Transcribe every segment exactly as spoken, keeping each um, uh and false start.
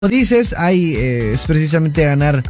dices, hay eh, es precisamente ganar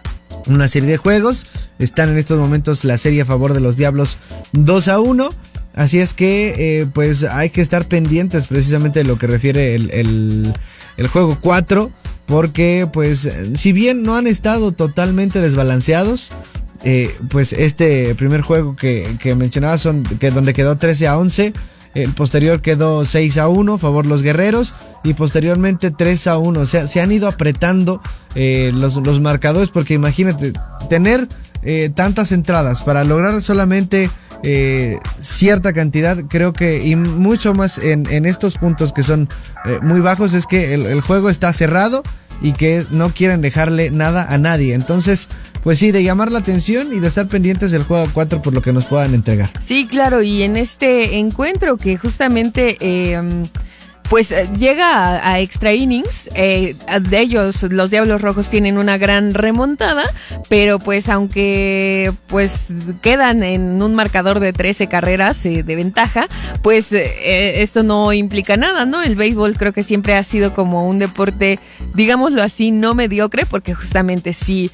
una serie de juegos. Están en estos momentos la serie a favor de los Diablos dos a uno. Así es que eh, pues hay que estar pendientes precisamente de lo que refiere el, el, el juego cuatro. Porque pues si bien no han estado totalmente desbalanceados, eh, pues este primer juego que, que mencionaba son, que donde quedó trece a once. El posterior quedó seis a uno, favor los guerreros, y posteriormente tres a uno. O sea, se han ido apretando eh, los, los marcadores, porque imagínate, tener eh, tantas entradas para lograr solamente eh, cierta cantidad, creo que, y mucho más en, en estos puntos que son eh, muy bajos, es que el, el juego está cerrado y que no quieren dejarle nada a nadie. Entonces, pues sí, de llamar la atención y de estar pendientes del juego cuatro por lo que nos puedan entregar. Sí, claro, y en este encuentro que justamente eh, pues llega a, a extra innings, eh, de ellos los Diablos Rojos tienen una gran remontada, pero pues aunque pues quedan en un marcador de trece carreras eh, de ventaja, pues eh, esto no implica nada, ¿no? El béisbol creo que siempre ha sido como un deporte, digámoslo así, no mediocre, porque justamente sí,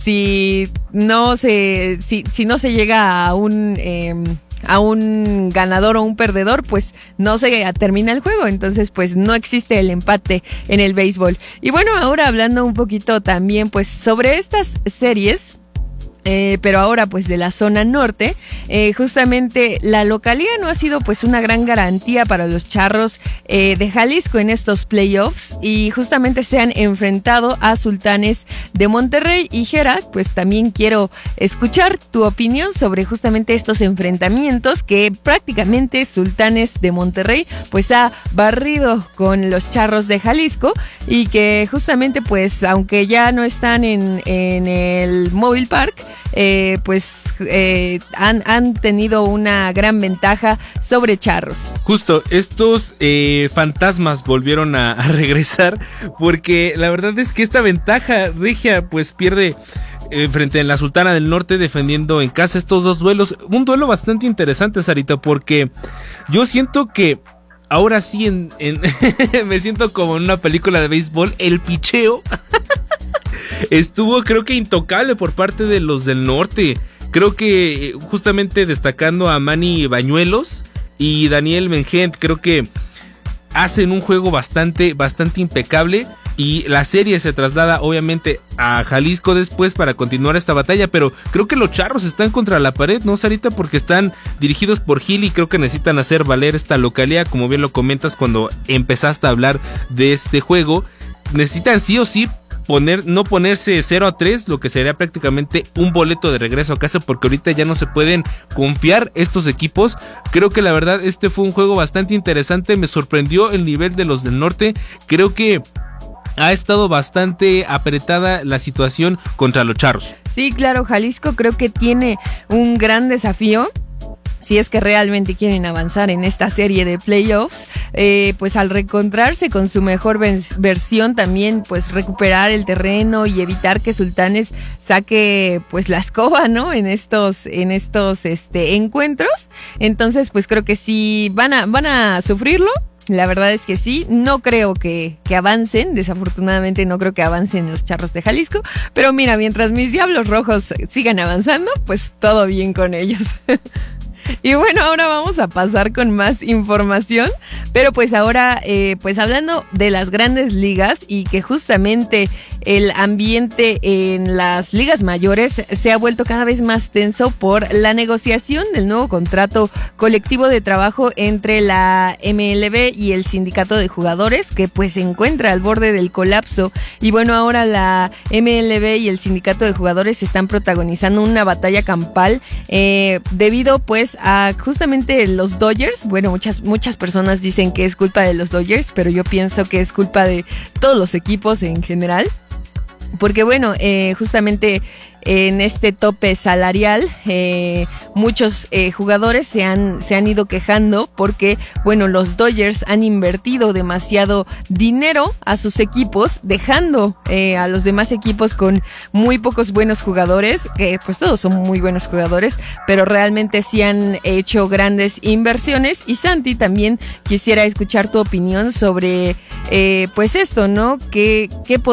si no se, si, si no se llega a un eh, a un ganador o un perdedor, pues no se termina el juego. Entonces pues no existe el empate en el béisbol. Y bueno, ahora hablando un poquito también pues sobre estas series, Eh, pero ahora pues de la zona norte, eh, justamente la localía no ha sido pues una gran garantía para los Charros eh, de Jalisco en estos playoffs, y justamente se han enfrentado a Sultanes de Monterrey. Y Jera, pues también quiero escuchar tu opinión sobre justamente estos enfrentamientos que prácticamente Sultanes de Monterrey pues ha barrido con los Charros de Jalisco, y que justamente pues aunque ya no están en, en el Mobile Park, Eh, pues eh, han, han tenido una gran ventaja sobre Charros. Justo, estos eh, fantasmas volvieron a, a regresar, porque la verdad es que esta ventaja regia pues pierde eh, frente a la Sultana del Norte defendiendo en casa estos dos duelos. Un duelo bastante interesante, Sarita, porque yo siento que ahora sí en, en me siento como en una película de béisbol. El picheo estuvo, creo que intocable por parte de los del norte. Creo que justamente destacando a Manny Bañuelos y Daniel Mengent, creo que hacen un juego bastante, bastante impecable. Y la serie se traslada obviamente a Jalisco después para continuar esta batalla, pero creo que los Charros están contra la pared, ¿no, Sarita? Porque están dirigidos por Gil y creo que necesitan hacer valer esta localidad, como bien lo comentas cuando empezaste a hablar de este juego. Necesitan sí o sí poner, no ponerse cero a tres, lo que sería prácticamente un boleto de regreso a casa, porque ahorita ya no se pueden confiar estos equipos. Creo que la verdad este fue un juego bastante interesante, me sorprendió el nivel de los del norte. Creo que ha estado bastante apretada la situación contra los Charros. Sí, claro, Jalisco creo que tiene un gran desafío si es que realmente quieren avanzar en esta serie de playoffs, eh, pues al reencontrarse con su mejor ven- versión también, pues recuperar el terreno y evitar que Sultanes saque pues la escoba, ¿no? En estos, en estos este, encuentros. Entonces, pues creo que sí van a, van a sufrirlo. La verdad es que sí, no creo que, que avancen, desafortunadamente no creo que avancen los Charros de Jalisco, pero mira, mientras mis Diablos Rojos sigan avanzando, pues todo bien con ellos. Y bueno, ahora vamos a pasar con más información, pero pues ahora, eh, pues hablando de las grandes ligas y que justamente el ambiente en las ligas mayores se ha vuelto cada vez más tenso por la negociación del nuevo contrato colectivo de trabajo entre la M L B y el sindicato de jugadores, que pues se encuentra al borde del colapso. Y bueno, ahora la M L B y el sindicato de jugadores están protagonizando una batalla campal eh, debido pues a justamente los Dodgers. Bueno, muchas, muchas personas dicen que es culpa de los Dodgers, pero yo pienso que es culpa de todos los equipos en general. Porque bueno, eh, justamente en este tope salarial, eh, muchos eh, jugadores se han, se han ido quejando porque, bueno, los Dodgers han invertido demasiado dinero a sus equipos, dejando eh, a los demás equipos con muy pocos buenos jugadores, que pues todos son muy buenos jugadores, pero realmente sí han hecho grandes inversiones. Y Santi, también quisiera escuchar tu opinión sobre, eh, pues esto, ¿no? ¿Qué, qué